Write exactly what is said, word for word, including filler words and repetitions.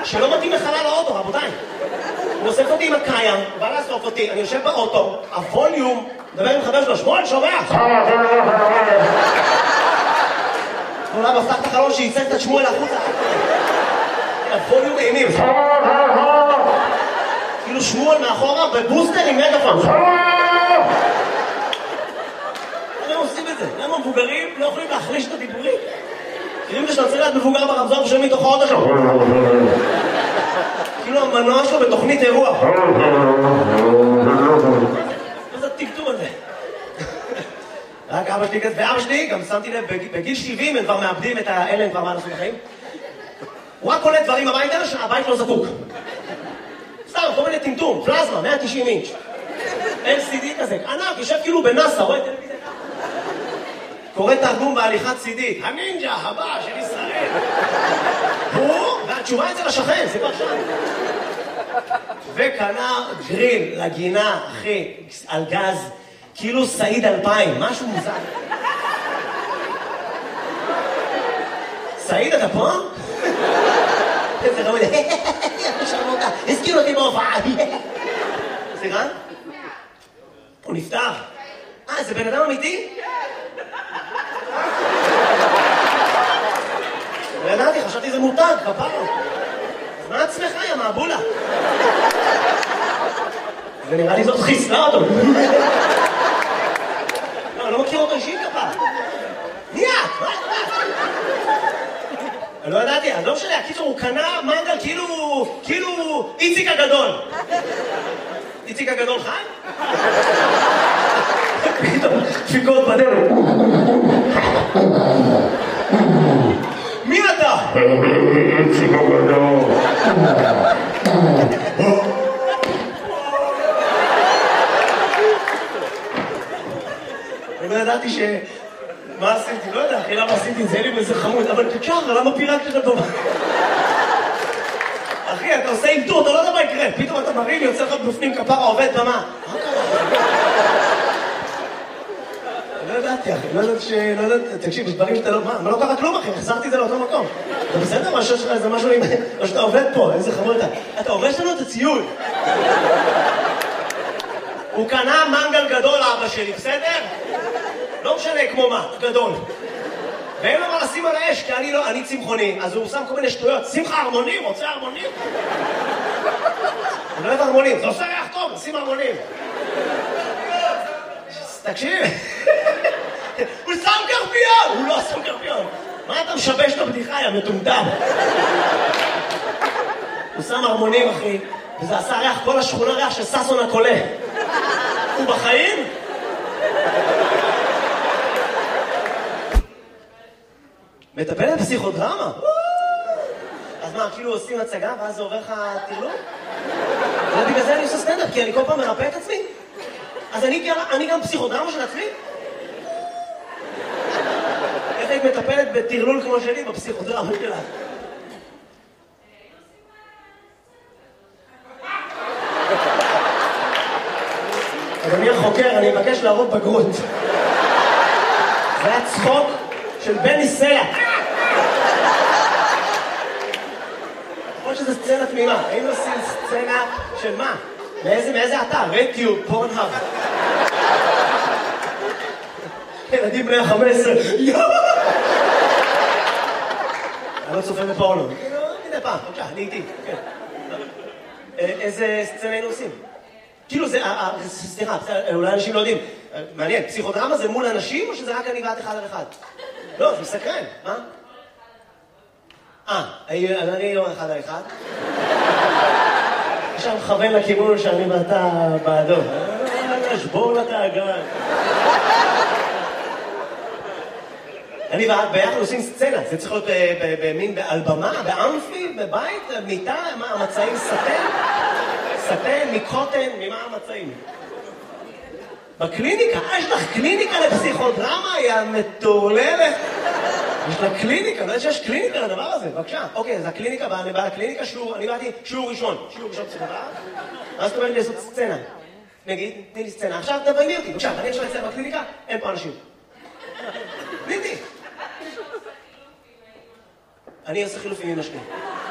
שלא מתאים לחלל האוטו, רבותיי. הוא אוסף אותי עם הקיים, הוא בא לאסוף אותי, אני יושב באוטו, הווליום, מדבר עם חבר שלו, שמואל, שומע? אולי מפתח את החלון שייצא את שמואל החוצה. הווליום אימים. כאילו שמואל מאחורה בבוסטר עם מגפון. למה עושים את זה? למה מבוגרים לא יכולים להחליש את הדיבורים? תראים את זה שאתה צריך להיות מבוגר ברמזור שומעים מתוך האוטו שלו. כאילו המנוע שלו בתוכנית אירוע. מה זה הטקטום הזה? רק אבא שלי כזה, ואבא שלי גם שמתי לב, בגיל שבעים הם כבר מאבדים את האלה, הם כבר מה לעשות בחיים. הוא רק קולט דברים הביתה שהבית לא זקוק. סתם, כל מיני טמטום, פלזמה, מאה ותשעים אינץ'. אל סי די כזה, ענק, יושב כאילו בנאסא, רואה טלוויזיה. קורא תרגום בהליכת סידית, הנינג'ה הבא של ישראל. הוא, והתשובה אצל השכן, זה כבר שם. וקנה גריל לגינה, אחי, על גז, כאילו סעיד אלפיים, משהו מוזר. סעיד, אתה פה? איזה רמוד, שרמותה, הזכיר אותי בהופעה. סליחה? הוא נפטר. אה, זה בן אדם אמיתי? לא ידעתי, חשבתי זה מותג, כפרה. אז מה עצמך, יא מעבולה? ונראה לי זאת חיסלה אותו. לא, אני לא מכיר אותו אישית כפרה. מי את? מה את? אני לא ידעתי, אז לא משנה, הקיצור, הוא קנה מנגל כאילו, כאילו איציק הגדול. איציק הגדול חי? פתאום, דפיקות בדרך. מי אתה? איציק הגדול. אני לא ידעתי ש... מה עשיתי? לא יודע, אחי, למה עשיתי את זה? לי באיזה חמוד, אבל תשחר, למה פירקת את הדומה? אחי, אתה עושה עיבדו, אתה לא יודע מה יקרה. פתאום אתה מרים, יוצא לך בפנים כפרה, עובד במה. מה קרה? לא ידעתי, אחי, לא יודעת ש... לא יודעת, תקשיב, יש דברים שאתה לא... מה, לא קרה כלום, אחי, החזרתי את זה לאותו מקום. אתה בסדר? מה שיש לך איזה משהו עם... או שאתה עובד פה, איזה חמוד אתה. אתה הורש לנו את הציוד. הוא קנה מנגל גדול לאבא שלי, בסדר? לא משנה כמו מה, גדול. ואין לו מה לשים על האש, כי אני לא, אני צמחוני, אז הוא שם כל מיני שטויות. שמחה הרמונים, רוצה הרמונים? אני לא אוהב הרמונים, זה עושה ריח טוב, שים הרמונים. תקשיב, הוא שם קרפיון! הוא לא שם קרפיון. מה אתה משבש את הבדיחה, יא מטומטם? הוא שם הרמונים, אחי, וזה עשה ריח, כל השכונה ריח של ססון הקולה. הוא בחיים? מטפלת פסיכודרמה? אז מה, כאילו עושים הצגה ואז זה עובר לך תרלום? ובגלל זה אני עושה סטנדאפ, כי אני כל פעם מרפא את עצמי. אז אני גם פסיכודרמה של עצמי? איך היית מטפלת בתרלול כמו שלי בפסיכודרמה שלה? אדוני החוקר, אני מבקש להראות בגרות. זה היה צחוק של בני סלע. כמו שזה סצנה תמימה. היינו עושים סצנה של מה? מאיזה אתר? רטיוב, פורנהאב. ילדים בני ה-חמש עשרה. אני לא צופה בפורנו. מדי פעם, בבקשה, אני איתי. איזה סצנה היינו עושים? כאילו זה, סליחה, אולי אנשים לא יודעים. מעניין, פסיכודרמה זה מול אנשים או שזה רק אני ואת אחד על אחד? לא, זה מסקרן, מה? אה, אני לא אחד על אחד. עכשיו מכוון לכיוון שאני ואתה בעדו. שבור לתאגן. אני ואת ביחד עושים סצנה. זה צריך להיות במין, על במה, באמפי, בבית, מיטה, מה, המצעים סטן? סטן, מקוטן, ממה המצעים? בקליניקה? אה, יש לך קליניקה לפסיכודרמה? היא המטורללת. יש לה קליניקה, אני יודעת שיש קליניקה לדבר הזה, בבקשה. אוקיי, אז הקליניקה, אני בא לקליניקה, שיעור, אני באתי שיעור ראשון. שיעור ראשון פסיכודרמה. אז זאת אומרת לי לעשות סצנה. נגיד, תני לי סצנה. עכשיו תביימי אותי, בבקשה, אני עכשיו אצלך בקליניקה, אין פה אנשים. תני לי. אני עושה חילופים עם משקיע.